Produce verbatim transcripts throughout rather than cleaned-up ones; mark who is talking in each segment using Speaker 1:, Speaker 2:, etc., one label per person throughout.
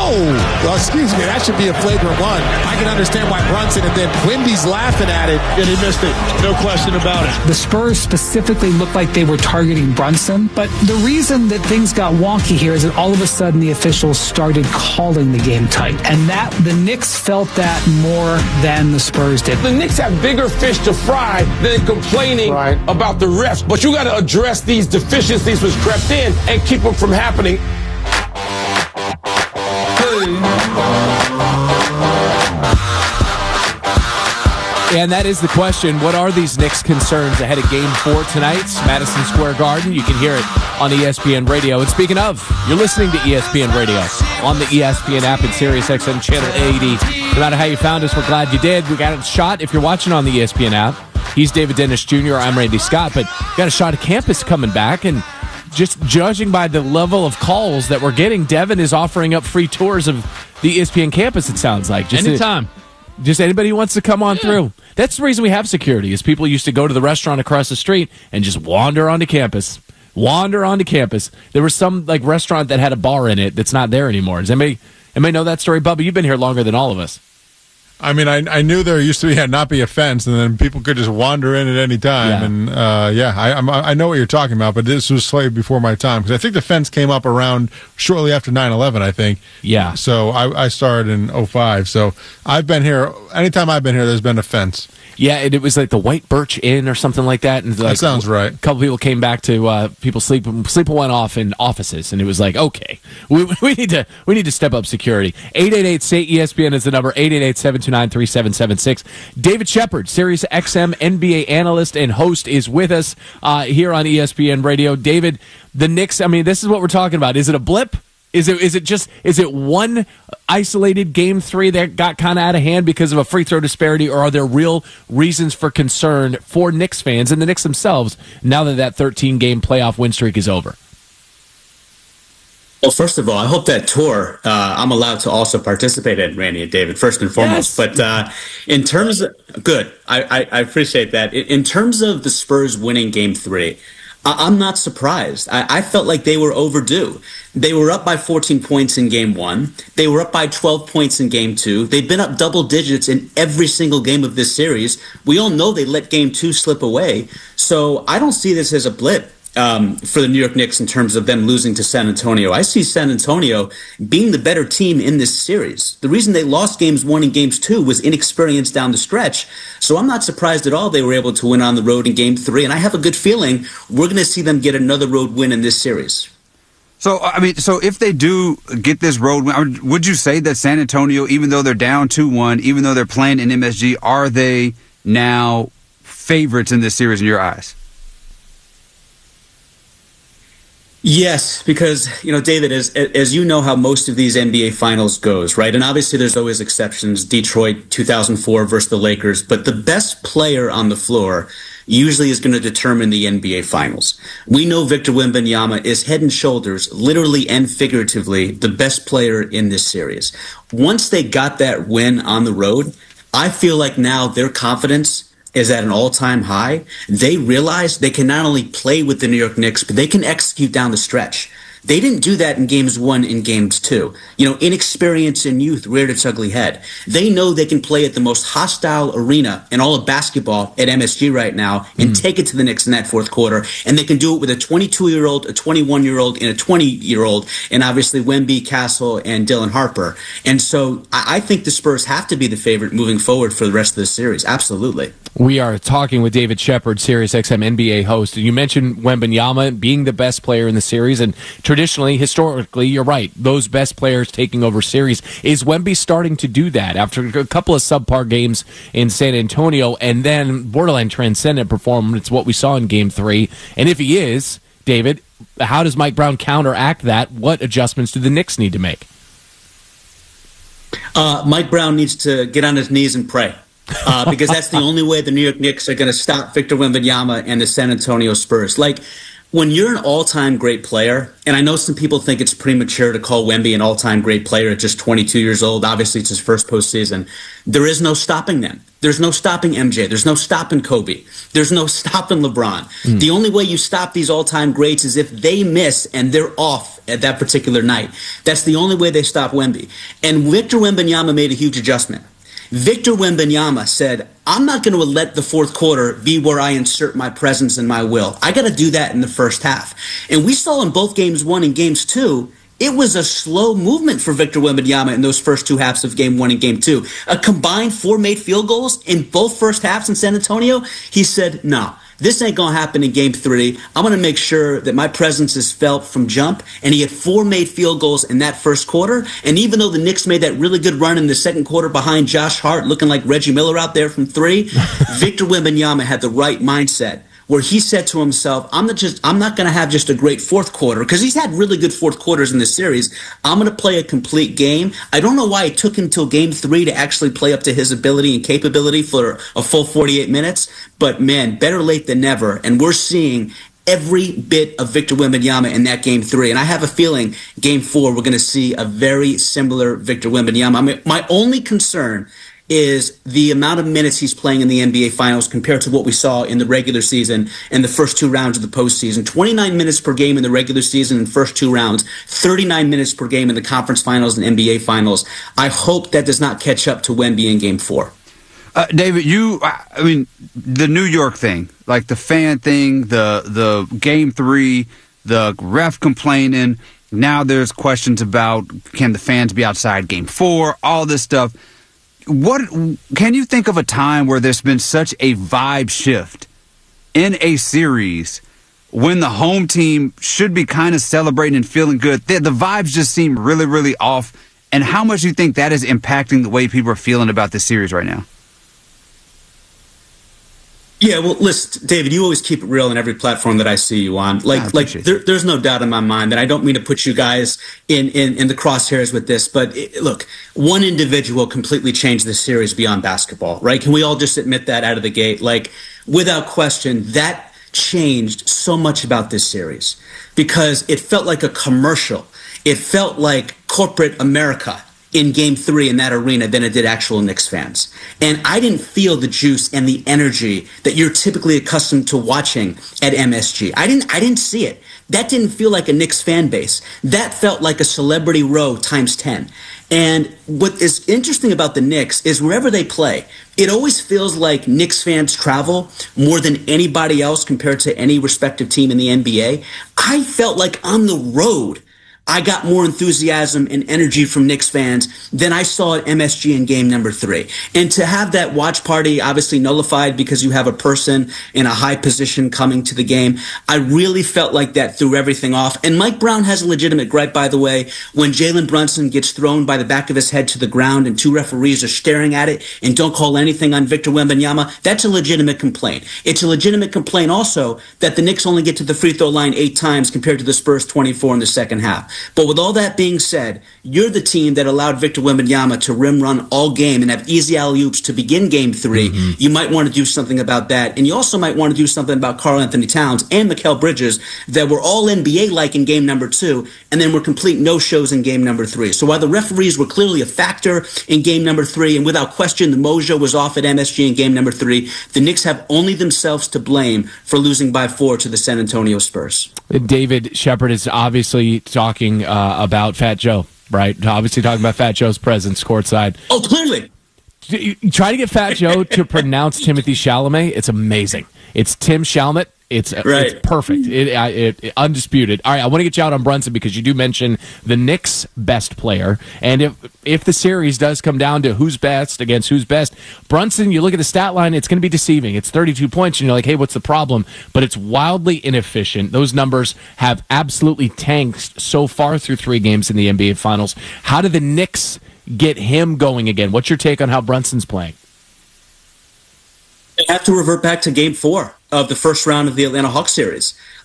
Speaker 1: Well, excuse me, that should be a flagrant one. I can understand why Brunson and then Wemby's laughing at it.
Speaker 2: And he missed it. No question about it.
Speaker 3: The Spurs specifically looked like they were targeting Brunson, but the reason that things got wonky here is that all of a sudden the officials started calling the game tight, and that the Knicks felt that more than the Spurs did.
Speaker 4: The Knicks have bigger fish to fry than complaining right. about the refs, but you got to address these deficiencies which crept in and keep them from happening.
Speaker 5: And that is the question. What are these Knicks' concerns ahead of Game four tonight? Madison Square Garden. You can hear it on E S P N Radio. And speaking of, you're listening to E S P N Radio on the E S P N app and Sirius X M Channel eighty. No matter how you found us, we're glad you did. We got a shot if you're watching on the E S P N app. He's David Dennis Junior I'm Randy Scott. But got a shot of campus coming back. And just judging by the level of calls that we're getting, Devin is offering up free tours of the E S P N campus, it sounds like. Just
Speaker 6: Anytime.
Speaker 5: A, Just anybody who wants to come on yeah. through. That's the reason we have security, is people used to go to the restaurant across the street and just wander onto campus. Wander onto campus. There was some like restaurant that had a bar in it that's not there anymore. Does anybody, anybody know that story? Bubba, you've been here longer than all of us.
Speaker 7: I mean, I I knew there used to be had not be a fence, and then people could just wander in at any time. Yeah. And uh, yeah, I I'm, I know what you're talking about, but this was slightly before my time, because I think the fence came up around shortly after nine eleven, I think.
Speaker 5: Yeah.
Speaker 7: So I, I started in oh five. So I've been here. Anytime I've been here, there's been a fence.
Speaker 5: Yeah, and it was like the White Birch Inn or something like that. And like,
Speaker 7: that sounds right.
Speaker 5: A couple people came back to uh, people sleep. Sleep went off in offices, and it was like, okay, we, we need to we need to step up security. eight eight eight, S A Y E S P N is the number. eight eight eight, seven two nine, three seven seven six. David Shepard, Sirius X M N B A analyst and host, is with us uh, here on E S P N Radio. David, the Knicks. I mean, this is what we're talking about. Is it a blip? Is it is it just is it one isolated game three that got kind of out of hand because of a free throw disparity, or are there real reasons for concern for Knicks fans and the Knicks themselves now that that thirteen game playoff win streak is over?
Speaker 8: Well, first of all, I hope that tour uh, I'm allowed to also participate in, Randy and David, first and foremost. Yes. But uh, in terms of good, I, I, I appreciate that. In, in terms of the Spurs winning game three, I'm not surprised. I, I felt like they were overdue. They were up by fourteen points in game one. They were up by twelve points in game two. They've been up double digits in every single game of this series. We all know they let game two slip away. So I don't see this as a blip um, for the New York Knicks in terms of them losing to San Antonio. I see San Antonio being the better team in this series. The reason they lost games one and games two was inexperience down the stretch. So I'm not surprised at all they were able to win on the road in game three. And I have a good feeling we're going to see them get another road win in this series.
Speaker 6: So, I mean, so if they do get this road win, would you say that San Antonio, even though they're down two one, even though they're playing in M S G, are they now favorites in this series in your eyes?
Speaker 8: Yes, because, you know, David, as as you know how most of these N B A finals goes, right? And obviously there's always exceptions, Detroit two thousand four versus the Lakers, but the best player on the floor usually is going to determine the N B A finals. We know Victor Wembanyama is head and shoulders, literally and figuratively, the best player in this series. Once they got that win on the road, I feel like now their confidence is at an all-time high. They realize they can not only play with the New York Knicks, but they can execute down the stretch. They didn't do that in games one and games two. You know, inexperience and youth reared its ugly head. They know they can play at the most hostile arena in all of basketball at M S G right now and mm. take it to the Knicks in that fourth quarter. And they can do it with a twenty-two-year-old, a twenty-one-year-old, and a twenty-year-old, and obviously Wemby, Castle, and Dylan Harper. And so I, I think the Spurs have to be the favorite moving forward for the rest of the series. Absolutely.
Speaker 5: We are talking with David Shepard, Sirius X M N B A host. You mentioned Wembanyama being the best player in the series, and traditionally, historically, you're right, those best players taking over series. Is Wemby starting to do that after a couple of subpar games in San Antonio and then borderline transcendent performance, what we saw in game three? And if he is, David, how does Mike Brown counteract that? What adjustments do the Knicks need to make?
Speaker 8: Uh, Mike Brown needs to get on his knees and pray. uh, because that's the only way the New York Knicks are going to stop Victor Wembanyama and the San Antonio Spurs. Like, when you're an all-time great player, and I know some people think it's premature to call Wemby an all-time great player at just twenty-two years old. Obviously, it's his first postseason. There is no stopping them. There's no stopping M J. There's no stopping Kobe. There's no stopping LeBron. Mm. The only way you stop these all-time greats is if they miss and they're off at that particular night. That's the only way they stop Wemby. And Victor Wembanyama made a huge adjustment. Victor Wembanyama said, I'm not going to let the fourth quarter be where I insert my presence and my will. I got to do that in the first half. And we saw in both games one and games two, it was a slow movement for Victor Wembanyama in those first two halves of game one and game two. A combined four made field goals in both first halves in San Antonio. He said, no, this ain't going to happen in game three. I'm going to make sure that my presence is felt from jump. And he had four made field goals in that first quarter. And even though the Knicks made that really good run in the second quarter behind Josh Hart, looking like Reggie Miller out there from three, Victor Wembanyama had the right mindset, where he said to himself, I'm not just I'm not going to have just a great fourth quarter, because he's had really good fourth quarters in this series. I'm going to play a complete game. I don't know why it took until game three to actually play up to his ability and capability for a full forty-eight minutes. But, man, better late than never. And we're seeing every bit of Victor Wembanyama in that game three. And I have a feeling game four we're going to see a very similar Victor Wembanyama. I mean, my only concern is the amount of minutes he's playing in the N B A Finals compared to what we saw in the regular season and the first two rounds of the postseason. twenty-nine minutes per game in the regular season and first two rounds, thirty-nine minutes per game in the conference finals and N B A Finals. I hope that does not catch up to Wemby in game four.
Speaker 6: Uh, David, you, I mean, the New York thing, like the fan thing, the the game three, the ref complaining. Now there's questions about can the fans be outside game four, all this stuff. What can you think of a time where there's been such a vibe shift in a series when the home team should be kind of celebrating and feeling good? The, the vibes just seem really, really off. And how much do you think that is impacting the way people are feeling about this series right now?
Speaker 8: Yeah, well, listen, David, you always keep it real on every platform that I see you on. Like, like there, there's no doubt in my mind that I don't mean to put you guys in, in, in the crosshairs with this, but it, look, one individual completely changed this series beyond basketball, right? Can we all just admit that out of the gate? Like, without question, that changed so much about this series because it felt like a commercial. It felt like corporate America in game three in that arena than it did actual Knicks fans. And I didn't feel the juice and the energy that you're typically accustomed to watching at M S G. I didn't I didn't see it. That didn't feel like a Knicks fan base. That felt like a celebrity row times ten. And what is interesting about the Knicks is wherever they play, it always feels like Knicks fans travel more than anybody else compared to any respective team in the N B A. I felt like on the road, I got more enthusiasm and energy from Knicks fans than I saw at M S G in game number three. And to have that watch party obviously nullified because you have a person in a high position coming to the game, I really felt like that threw everything off. And Mike Brown has a legitimate gripe, by the way, when Jalen Brunson gets thrown by the back of his head to the ground and two referees are staring at it and don't call anything on Victor Wembanyama. That's a legitimate complaint. It's a legitimate complaint also that the Knicks only get to the free throw line eight times compared to the Spurs twenty-four in the second half. But with all that being said, you're the team that allowed Victor Wembanyama to rim run all game and have easy alley-oops to begin game three. Mm-hmm. You might want to do something about that. And you also might want to do something about Karl Anthony Towns and Mikal Bridges that were all N B A-like in game number two and then were complete no-shows in game number three. So while the referees were clearly a factor in game number three, and without question the mojo was off at M S G in game number three, the Knicks have only themselves to blame for losing by four to the San Antonio Spurs.
Speaker 5: David Shepard is obviously talking uh, about Fat Joe, right? Obviously talking about Fat Joe's presence courtside.
Speaker 8: Oh, clearly.
Speaker 5: You try to get Fat Joe to pronounce Timothy Chalamet. It's amazing. It's Tim Chalamet. It's, right. it's perfect. It, it, it undisputed. All right, I want to get you out on Brunson because you do mention the Knicks' best player, and if if the series does come down to who's best against who's best, Brunson, you look at the stat line, it's going to be deceiving. It's thirty-two points, and you're like, hey, what's the problem? But it's wildly inefficient. Those numbers have absolutely tanked so far through three games in the N B A Finals. How do the Knicks get him going again? What's your take on how Brunson's playing?
Speaker 8: They have to revert back to game four of the first round of the Atlanta Hawks series.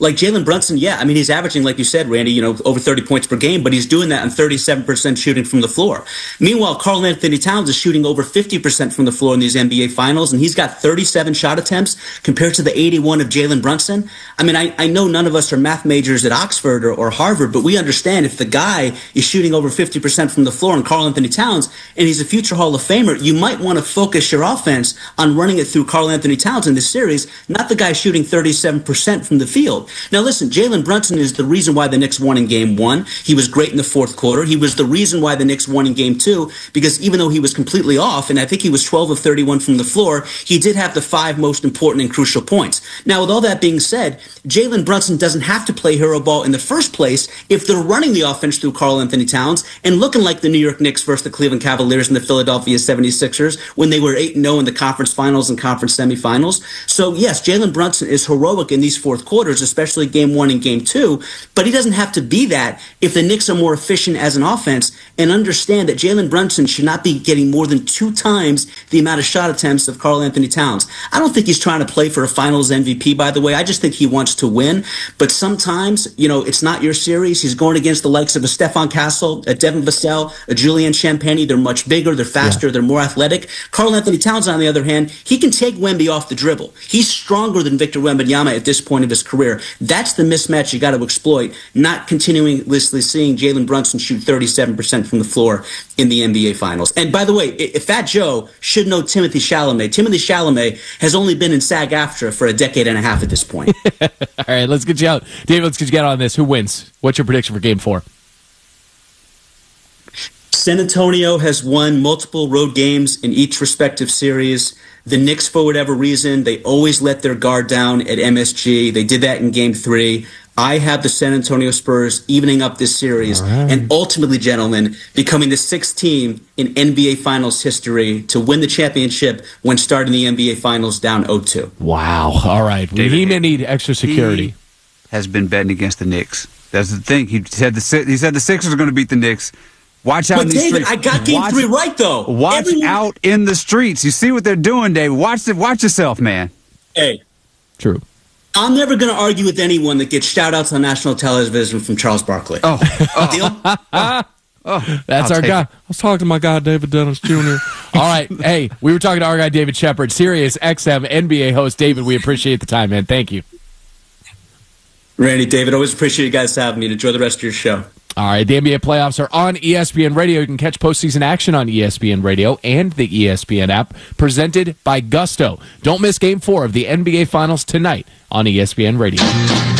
Speaker 8: Like Jalen Brunson, yeah, I mean, he's averaging, like you said, Randy, you know, over thirty points per game, but he's doing that on thirty-seven percent shooting from the floor. Meanwhile, Karl Anthony Towns is shooting over fifty percent from the floor in these N B A Finals, and he's got thirty-seven shot attempts compared to the eighty-one of Jalen Brunson. I mean, I, I know none of us are math majors at Oxford or, or Harvard, but we understand if the guy is shooting over fifty percent from the floor and Karl Anthony Towns, and he's a future Hall of Famer, you might want to focus your offense on running it through Karl Anthony Towns in this series, not the guy shooting thirty-seven percent from the field. Now, listen, Jalen Brunson is the reason why the Knicks won in game one. He was great in the fourth quarter. He was the reason why the Knicks won in game two, because even though he was completely off, and I think he was twelve of thirty-one from the floor, he did have the five most important and crucial points. Now, with all that being said, Jalen Brunson doesn't have to play hero ball in the first place if they're running the offense through Karl Anthony Towns and looking like the New York Knicks versus the Cleveland Cavaliers and the Philadelphia seventy-sixers when they were eight and oh in the conference finals and conference semifinals. So, yes, Jalen Brunson is heroic in these fourth quarters, especially game one and game two, but he doesn't have to be that if the Knicks are more efficient as an offense and understand that Jalen Brunson should not be getting more than two times the amount of shot attempts of Karl Anthony Towns. I don't think he's trying to play for a finals M V P, by the way. I just think he wants to win. But sometimes, you know, it's not your series. He's going against the likes of a Stephon Castle, a Devin Vassell, a Julian Champagny. They're much bigger, they're faster, yeah. they're more athletic. Karl Anthony Towns, on the other hand, he can take Wemby off the dribble. He's stronger than Victor Wembanyama at this point of his career. That's the mismatch you got to exploit, not continuously seeing Jalen Brunson shoot thirty-seven percent from the floor in the N B A Finals. And by the way, if Fat Joe should know Timothy Chalamet, Timothy Chalamet has only been in SAG-AFTRA for a decade and a half at this point.
Speaker 5: All right, let's get you out. David, let's get you out on this. Who wins? What's your prediction for game four?
Speaker 8: San Antonio has won multiple road games in each respective series. The Knicks, for whatever reason, they always let their guard down at M S G. They did that in game three. I have the San Antonio Spurs evening up this series right. and ultimately, gentlemen, becoming the sixth team in N B A Finals history to win the championship when starting the N B A Finals down oh two.
Speaker 5: Wow. All right. David, he may need extra security.
Speaker 6: He has been betting against the Knicks. That's the thing. He said the, he said the Sixers are going to beat the Knicks. Watch out
Speaker 8: but
Speaker 6: in the
Speaker 8: David,
Speaker 6: streets.
Speaker 8: I got game
Speaker 6: watch,
Speaker 8: three right, though.
Speaker 6: Watch Everyone... out in the streets. You see what they're doing, David. Watch it. Watch yourself, man.
Speaker 8: Hey.
Speaker 5: True.
Speaker 8: I'm never going to argue with anyone that gets shout-outs on national television from Charles Barkley.
Speaker 6: Oh. oh.
Speaker 8: Deal?
Speaker 6: oh. oh.
Speaker 5: That's
Speaker 6: I'll
Speaker 5: our guy.
Speaker 6: it.
Speaker 5: I was talking to my guy, David Dennis Junior All right. Hey, we were talking to our guy, David Shepard, Sirius X M N B A host. David, we appreciate the time, man. Thank you.
Speaker 8: Randy, David, always appreciate you guys having me. Enjoy the rest of your show.
Speaker 5: All right, the N B A playoffs are on E S P N Radio. You can catch postseason action on E S P N Radio and the E S P N app, presented by Gusto. Don't miss Game four of the N B A Finals tonight on E S P N Radio.